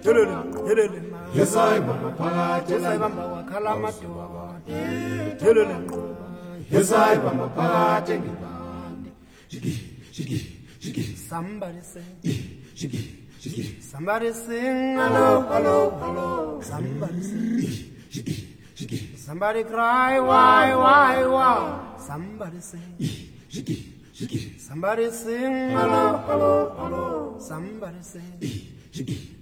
Yes, I am Palace. Yes, I am Palace. Somebody sing. Somebody sing. Hello, hello, hello. Somebody sing. Somebody cry. Why? Somebody sing. Somebody sing. Hello, hello, hello. Somebody sing.